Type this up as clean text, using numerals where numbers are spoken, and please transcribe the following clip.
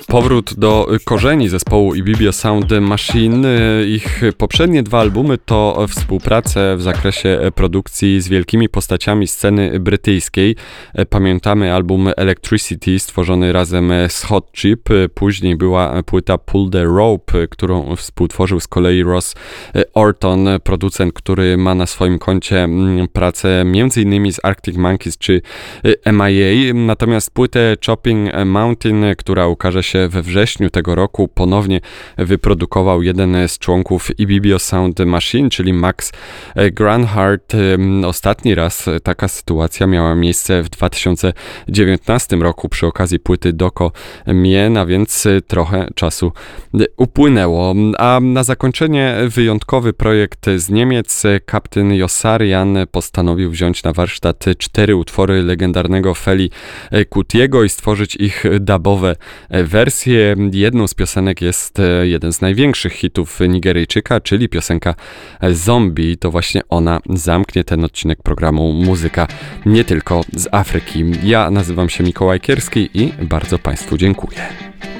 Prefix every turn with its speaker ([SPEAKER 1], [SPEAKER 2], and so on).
[SPEAKER 1] Powrót do korzeni zespołu Ibibio Sound Machine. Ich poprzednie 2 albumy to współprace w zakresie produkcji z wielkimi postaciami sceny brytyjskiej. Pamiętamy album Electricity stworzony razem z Hot Chip. Później była płyta Pull the Rope, którą współtworzył z kolei Ross Orton, producent, który ma na swoim koncie pracę m.in. z Arctic Monkeys czy MIA. Natomiast płytę Chopping Mountain, która ukaże się we wrześniu tego roku, ponownie wyprodukował jeden z członków Ibibio Sound Machine, czyli Max Granhardt. Ostatni raz taka sytuacja miała miejsce w 2019 roku przy okazji płyty Doko Mien, a więc trochę czasu upłynęło. A na zakończenie wyjątkowy projekt z Niemiec. Captain Yossarian postanowił wziąć na warsztat 4 utwory legendarnego Feli Kutiego i stworzyć ich dubowe wersje. Jedną z piosenek jest jeden z największych hitów Nigeryjczyka, czyli piosenka Zombie. To właśnie ona zamknie ten odcinek programu Muzyka nie tylko z Afryki. Ja nazywam się Mikołaj Kierski i bardzo Państwu dziękuję.